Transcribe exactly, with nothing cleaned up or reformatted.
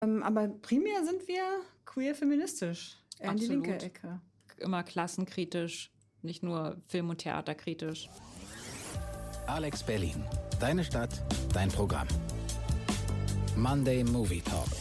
Ähm, aber primär sind wir queer-feministisch. Eher in die linke Ecke. Immer klassenkritisch, nicht nur Film- und Theaterkritisch. Alex Berlin. Deine Stadt, dein Programm. Monday Movie Talk.